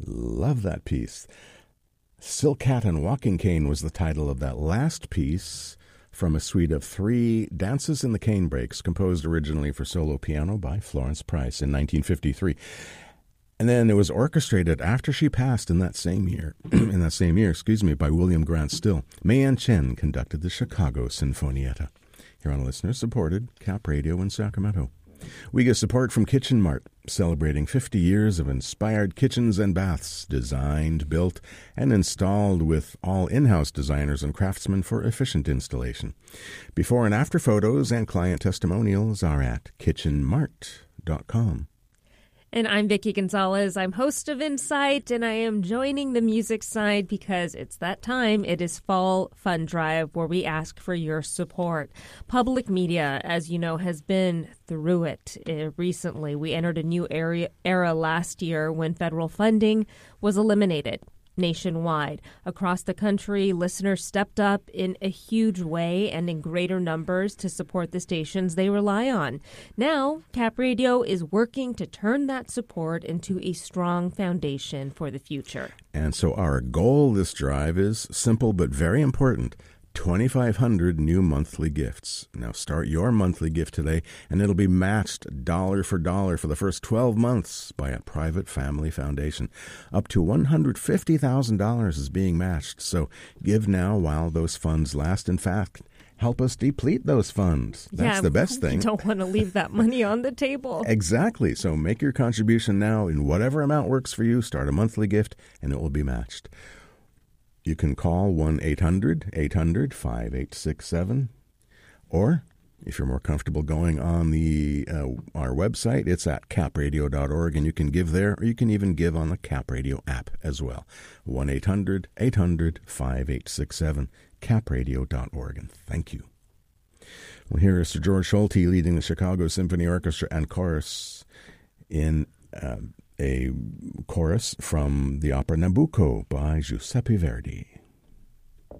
Love that piece. Silk Hat and Walking Cane was the title of that last piece from a suite of 3 dances in the cane breaks, composed originally for solo piano by Florence Price in 1953. And then it was orchestrated after she passed in that same year, by William Grant Still. Mei-Ann Chen conducted the Chicago Sinfonietta. Here on listener-supported Cap Radio in Sacramento. We get support from Kitchen Mart, celebrating 50 years of inspired kitchens and baths, designed, built, and installed with all in-house designers and craftsmen for efficient installation. Before and after photos and client testimonials are at kitchenmart.com. And I'm Vicki Gonzalez. I'm host of Insight, and I am joining the music side because it's that time. It is Fall Fund Drive, where we ask for your support. Public media, as you know, has been through it recently. We entered a new era last year when federal funding was eliminated nationwide. Across the country, listeners stepped up in a huge way and in greater numbers to support the stations they rely on. Now, Cap Radio is working to turn that support into a strong foundation for the future. And so our goal this drive is simple but very important. 2,500 new monthly gifts. Now start your monthly gift today, and it'll be matched dollar for dollar for the first 12 months by a private family foundation. Up to $150,000 is being matched, so give now while those funds last. In fact, help us deplete those funds. That's the best thing. You don't want to leave that money on the table. Exactly. So make your contribution now in whatever amount works for you. Start a monthly gift, and it will be matched. You can call 1-800-800-5867, or if you're more comfortable going on our website, it's at capradio.org, and you can give there, or you can even give on the Cap Radio app as well. 1-800-800-5867, capradio.org, and thank you. Well, here is Sir George Solti leading the Chicago Symphony Orchestra and Chorus in a chorus from the opera Nabucco by Giuseppe Verdi.